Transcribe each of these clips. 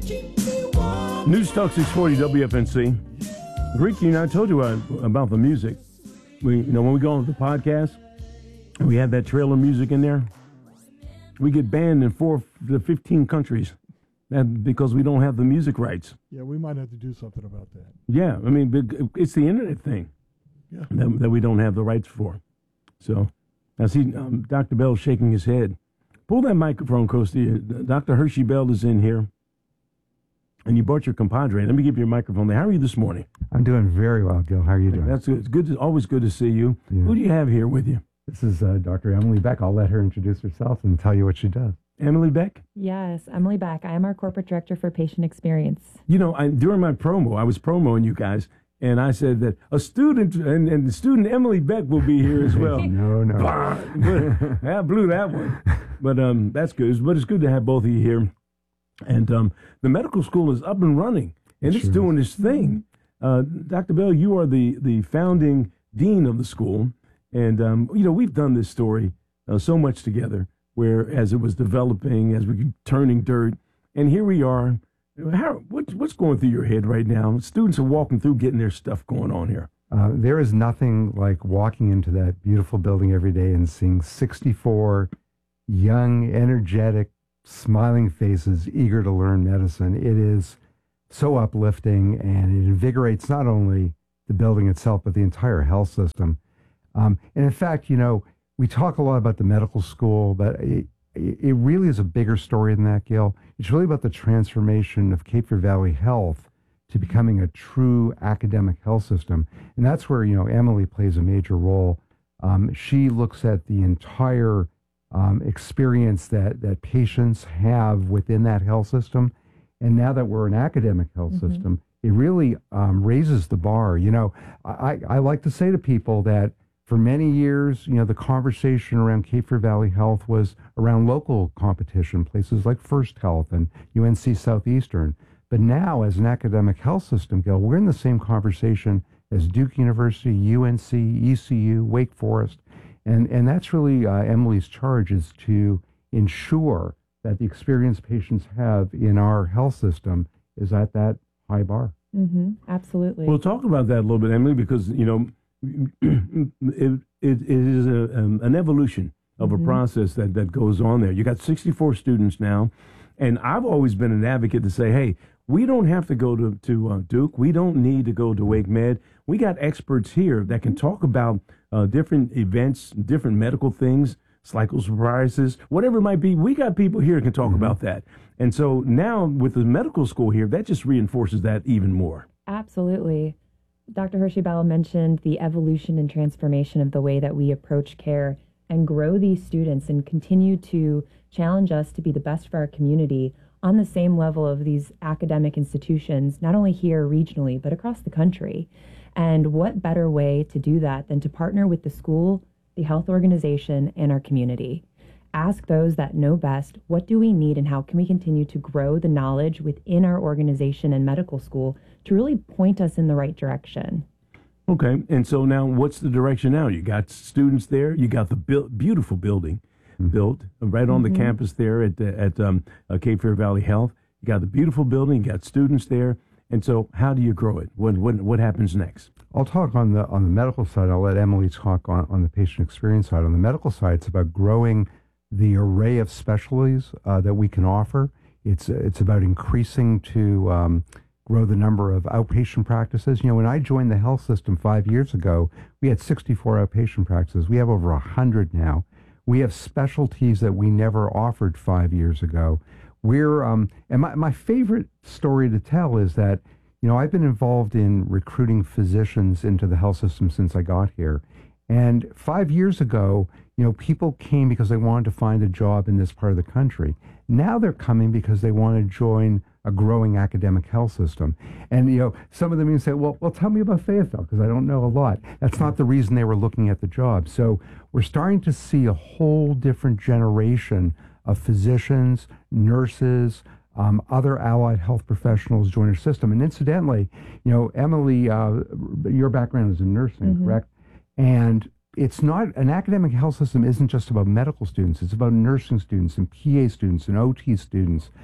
News Talk 640 WFNC. Ricky and I told you about the music. When we go on the podcast, we have that trailer music in there. We get banned in 4 to 15 countries because we don't have the music rights. Yeah, we might have to do something about that. Yeah, I mean, it's the internet thing that we don't have the rights for. So I see Dr. Bell shaking his head. Pull that microphone close to you. Dr. Hershey Bell is in here. And you brought your compadre. Let me give you a microphone there. How are you this morning? I'm doing very well, Gil. How are you doing? That's good. It's good. Always good to see you. Yeah. Who do you have here with you? This is Dr. Emily Beck. I'll let her introduce herself and tell you what she does. Emily Beck? Yes, Emily Beck. I am our corporate director for patient experience. During my promo, I was promoting you guys, and I said that a student, and the student Emily Beck will be here as well. No. I blew that one. But that's good. But it's good to have both of you here. And the medical school is up and running, and it's doing its thing. Dr. Bell, you are the founding dean of the school, and we've done this story so much together, where as it was developing, as we were turning dirt, and here we are. What's going through your head right now? Students are walking through, getting their stuff going on here. There is nothing like walking into that beautiful building every day and seeing 64 young, energetic, smiling faces, eager to learn medicine. It is so uplifting, and it invigorates not only the building itself, but the entire health system. And in fact, we talk a lot about the medical school, but it really is a bigger story than that, Gil. It's really about the transformation of Cape Fear Valley Health to becoming a true academic health system. And that's where, Emily plays a major role. She looks at the entire experience that patients have within that health system. And now that we're an academic health system, it really raises the bar. I like to say to people that for many years, the conversation around Cape Fear Valley Health was around local competition, places like First Health and UNC Southeastern. But now, as an academic health system, Gil, we're in the same conversation as Duke University, UNC, ECU, Wake Forest. And that's really Emily's charge, is to ensure that the experience patients have in our health system is at that high bar. Absolutely. We'll talk about that a little bit, Emily, because, it is an evolution of a process that goes on there. You got 64 students now, and I've always been an advocate to say, hey, we don't have to go to Duke. We don't need to go to Wake Med. We got experts here that can talk about different events, different medical things, cyclosporiasis, whatever it might be. We got people here that can talk about that. And so now with the medical school here, that just reinforces that even more. Absolutely. Dr. Hershey Bell mentioned the evolution and transformation of the way that we approach care and grow these students and continue to challenge us to be the best for our community on the same level of these academic institutions, not only here regionally, but across the country. And what better way to do that than to partner with the school, the health organization, and our community? Ask those that know best, what do we need and how can we continue to grow the knowledge within our organization and medical school to really point us in the right direction? Okay, and so now what's the direction now? You got students there, you got the beautiful building built right on the campus there at Cape Fear Valley Health. You got the beautiful building, you got students there. And so how do you grow it? What happens next? I'll talk on the medical side. I'll let Emily talk on the patient experience side. On the medical side, it's about growing the array of specialties that we can offer. It's about increasing to grow the number of outpatient practices. When I joined the health system 5 years ago, we had 64 outpatient practices. We have over 100 now. We have specialties that we never offered 5 years ago. We're and my favorite story to tell is that I've been involved in recruiting physicians into the health system since I got here, and 5 years ago, people came because they wanted to find a job in this part of the country. Now they're coming because they want to join a growing academic health system. And some of them even say, well, tell me about Fayetteville, because I don't know a lot. That's not the reason they were looking at the job. So we're starting to see a whole different generation of physicians, nurses, other allied health professionals join our system. And incidentally, Emily, your background is in nursing, correct? And it's not, an academic health system isn't just about medical students. It's about nursing students and PA students and OT students.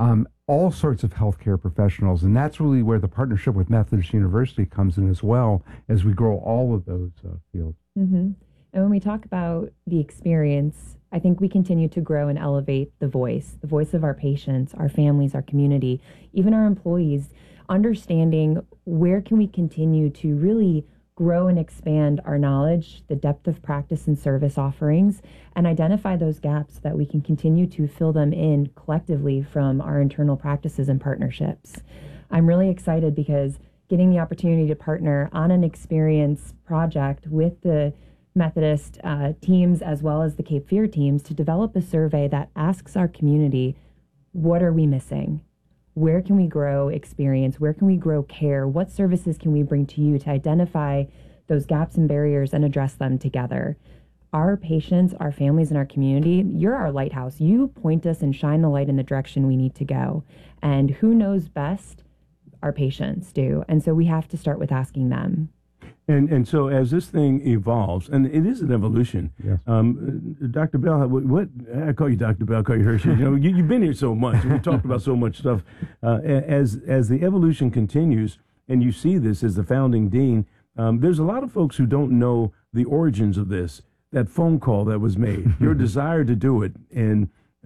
all sorts of healthcare professionals. And that's really where the partnership with Methodist University comes in as well, as we grow all of those fields. Mm-hmm. And when we talk about the experience, I think we continue to grow and elevate the voice of our patients, our families, our community, even our employees, understanding where can we continue to really grow and expand our knowledge, the depth of practice and service offerings, and identify those gaps that we can continue to fill them in collectively from our internal practices and partnerships. I'm really excited because getting the opportunity to partner on an experience project with the Methodist teams as well as the Cape Fear teams to develop a survey that asks our community, what are we missing? Where can we grow experience? Where can we grow care? What services can we bring to you to identify those gaps and barriers and address them together? Our patients, our families, and our community, you're our lighthouse. You point us and shine the light in the direction we need to go. And who knows best? Our patients do. And so we have to start with asking them. And so as this thing evolves, and it is an evolution, Yes. Dr. Bell, what I call you Dr. Bell, I call you Hershey. You've been here so much, and we talked about so much stuff. As the evolution continues, and you see this as the founding dean, there's a lot of folks who don't know the origins of this, that phone call that was made, your desire to do it, and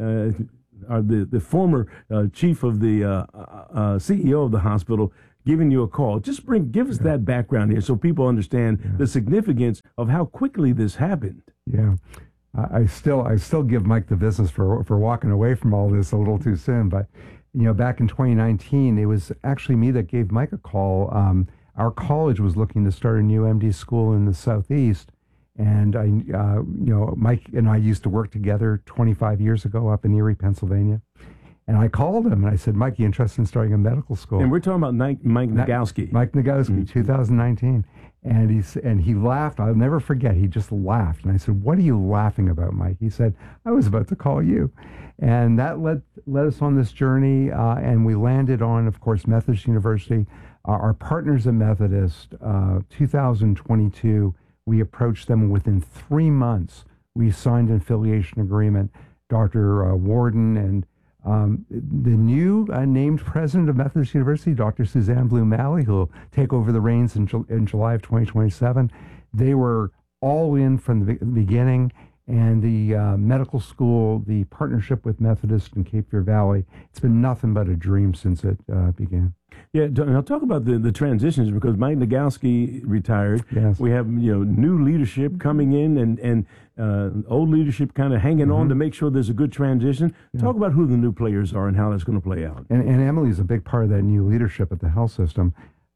the former chief of the CEO of the hospital giving you a call. Just give us that background here so people understand the significance of how quickly this happened. Yeah. I still give Mike the business for walking away from all this a little too soon. But, back in 2019, it was actually me that gave Mike a call. Our college was looking to start a new MD school in the Southeast. And Mike and I used to work together 25 years ago up in Erie, Pennsylvania. And I called him and I said, Mike, you interested in starting a medical school? And we're talking about Mike Nagowski. Mike Nagowski, 2019. And he laughed. I'll never forget. He just laughed. And I said, what are you laughing about, Mike? He said, I was about to call you. And that led us on this journey. And we landed on, of course, Methodist University. Our partners at Methodist, 2022, we approached them within 3 months. We signed an affiliation agreement. Dr. Warden and the new named president of Methodist University, Dr. Suzanne Bloom-Malley, who will take over the reins in July of 2027, they were all in from the beginning. And the medical school, the partnership with Methodist in Cape Fear Valley, it's been nothing but a dream since it began. Yeah, and I'll talk about the transitions because Mike Nagowski retired. Yes. We have new leadership coming in and old leadership kind of hanging on to make sure there's a good transition. Yeah. Talk about who the new players are and how that's going to play out. And Emily's a big part of that new leadership at the health system.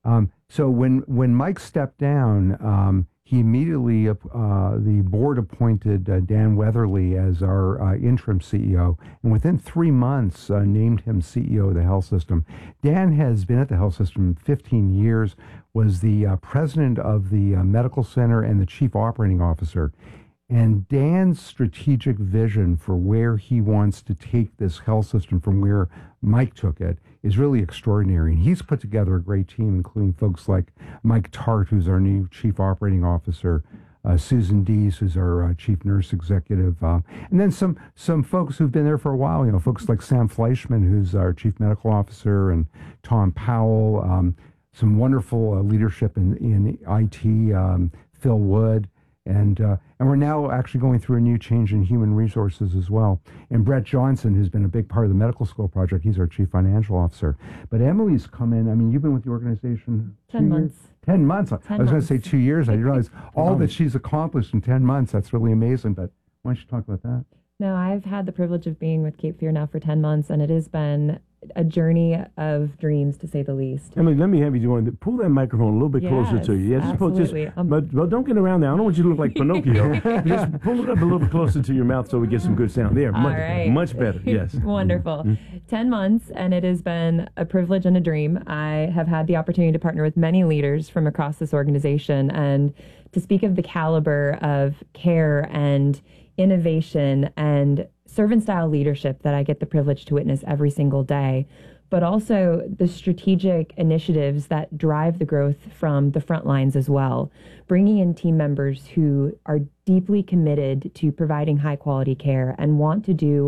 So when Mike stepped down, he immediately, the board appointed Dan Weatherly as our interim CEO, and within 3 months named him CEO of the health system. Dan has been at the health system 15 years, was the president of the medical center and the chief operating officer. And Dan's strategic vision for where he wants to take this health system from where Mike took it is really extraordinary. And he's put together a great team, including folks like Mike Tart, who's our new chief operating officer, Susan Dees, who's our chief nurse executive, and then some folks who've been there for a while, folks like Sam Fleischman, who's our chief medical officer, and Tom Powell, some wonderful leadership in IT, Phil Wood. And we're now actually going through a new change in human resources as well. And Brett Johnson, who's been a big part of the medical school project, he's our chief financial officer. But Emily's come in. I mean, you've been with the organization 10 months. 10 months. I was going to say 2 years. I realized all that she's accomplished in 10 months. That's really amazing. But why don't you talk about that? No, I've had the privilege of being with Cape Fear now for 10 months, and it has been a journey of dreams, to say the least. Emily, let me have you pull that microphone a little bit closer to you. Yes, absolutely. But don't get around there. I don't want you to look like Pinocchio. Just pull it up a little bit closer to your mouth so we get some good sound. There, much better. Yes. Wonderful. 10 months, and it has been a privilege and a dream. I have had the opportunity to partner with many leaders from across this organization, and to speak of the caliber of care and innovation and servant-style leadership that I get the privilege to witness every single day, but also the strategic initiatives that drive the growth from the front lines as well, bringing in team members who are deeply committed to providing high-quality care and want to do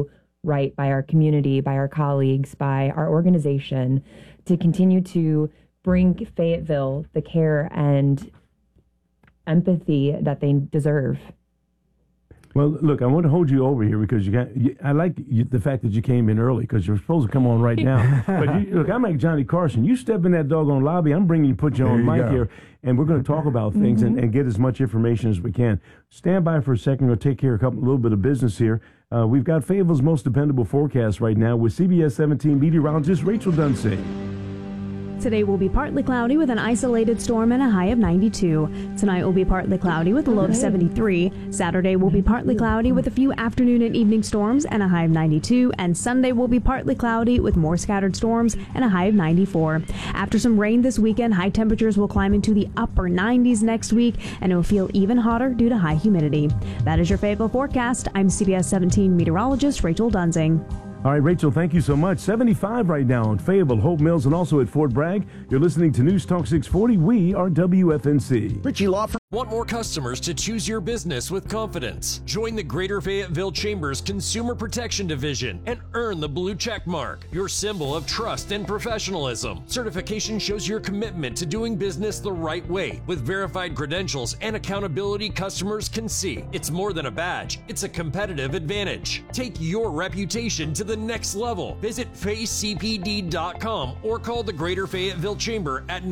right by our community, by our colleagues, by our organization to continue to bring Fayetteville the care and empathy that they deserve. Well, look, I want to hold you over here because I like the fact that you came in early because you're supposed to come on right now. But look, I'm like Johnny Carson. You step in that doggone lobby, I'm bringing you, put you on mic here, and we're going to talk about things and get as much information as we can. Stand by for a second. We'll take care of a little bit of business here. We've got Fayetteville's most dependable forecast right now with CBS 17 meteorologist Rachel Dunsey. Today will be partly cloudy with an isolated storm and a high of 92. Tonight will be partly cloudy with a low of 73. Saturday will be partly cloudy with a few afternoon and evening storms and a high of 92. And Sunday will be partly cloudy with more scattered storms and a high of 94. After some rain this weekend, high temperatures will climb into the upper 90s next week, and it will feel even hotter due to high humidity. That is your Fayetteville forecast. I'm CBS 17 meteorologist Rachel Dunsing. All right, Rachel, thank you so much. 75 right now in Fayetteville, Hope Mills, and also at Fort Bragg. You're listening to News Talk 640. We are WFNC. Ritchie Law Firm. Want more customers to choose your business with confidence? Join the Greater Fayetteville Chamber's Consumer Protection Division and earn the blue check mark, your symbol of trust and professionalism. Certification shows your commitment to doing business the right way. With verified credentials and accountability customers can see. It's more than a badge, it's a competitive advantage. Take your reputation to the next level. Visit facecpd.com or call the Greater Fayetteville Chamber at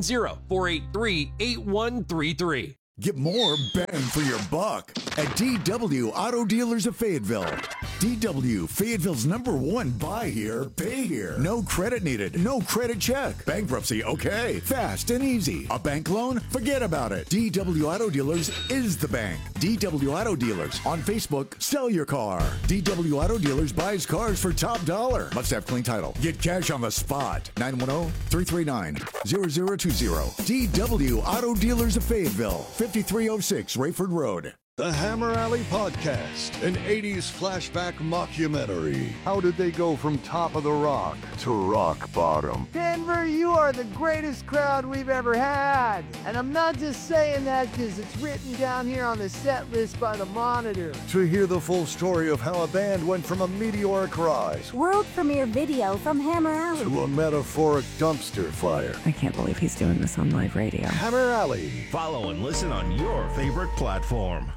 910-483-8133. Get more bang for your buck at DW Auto Dealers of Fayetteville. DW, Fayetteville's #1 buy here, pay here. No credit needed, no credit check. Bankruptcy, okay. Fast and easy. A bank loan? Forget about it. DW Auto Dealers is the bank. DW Auto Dealers on Facebook, sell your car. DW Auto Dealers buys cars for top dollar. Must have clean title. Get cash on the spot. 910-339-0020. DW Auto Dealers of Fayetteville. 5306 Rayford Road. The Hammer Alley Podcast, an 80s flashback mockumentary. How did they go from top of the rock to rock bottom? Denver, you are the greatest crowd we've ever had. And I'm not just saying that because it's written down here on the set list by the Monitor. To hear the full story of how a band went from a meteoric rise, world premiere video from Hammer Alley, to a metaphoric dumpster fire. I can't believe he's doing this on live radio. Hammer Alley. Follow and listen on your favorite platform.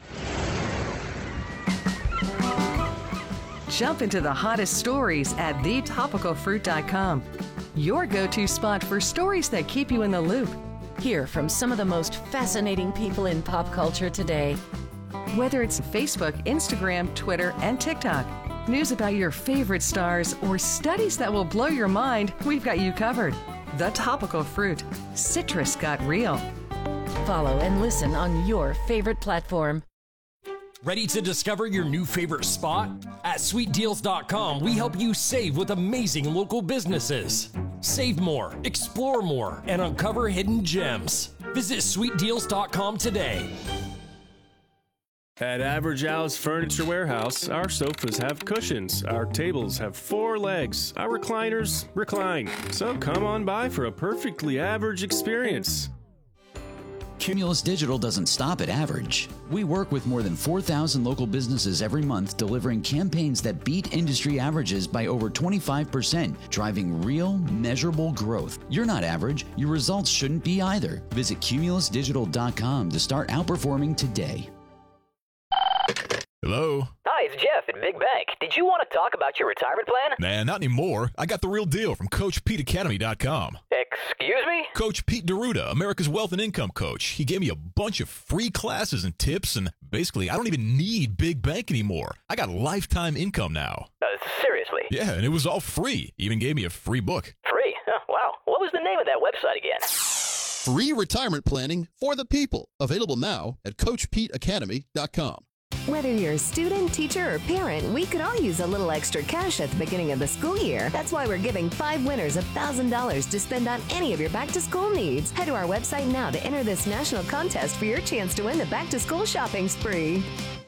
Jump into the hottest stories at thetopicalfruit.com. Your go-to spot for stories that keep you in the loop. Hear from some of the most fascinating people in pop culture today. Whether it's Facebook, Instagram, Twitter, and TikTok, news about your favorite stars, or studies that will blow your mind, we've got you covered. The Topical Fruit. Citrus got real. Follow and listen on your favorite platform. Ready to discover your new favorite spot? At sweetdeals.com, we help you save with amazing local businesses. Save more, explore more, and uncover hidden gems. Visit sweetdeals.com today. At Average Al's Furniture Warehouse, our sofas have cushions, our tables have 4 legs, our recliners recline. So come on by for a perfectly average experience. Cumulus Digital doesn't stop at average. We work with more than 4,000 local businesses every month, delivering campaigns that beat industry averages by over 25%, driving real, measurable growth. You're not average. Your results shouldn't be either. Visit cumulusdigital.com to start outperforming today. Hello? Hi, it's Jeff at Big Bank. Did you want to talk about your retirement plan? Nah, not anymore. I got the real deal from CoachPeteAcademy.com. Excuse me? Coach Pete D'Arruda, America's Wealth and Income Coach. He gave me a bunch of free classes and tips, and basically, I don't even need Big Bank anymore. I got lifetime income now. Seriously? Yeah, and it was all free. He even gave me a free book. Free? Oh, wow. What was the name of that website again? Free retirement planning for the people. Available now at CoachPeteAcademy.com. Whether you're a student, teacher, or parent, we could all use a little extra cash at the beginning of the school year. That's why we're giving 5 winners $1,000 to spend on any of your back-to-school needs. Head to our website now to enter this national contest for your chance to win the back-to-school shopping spree.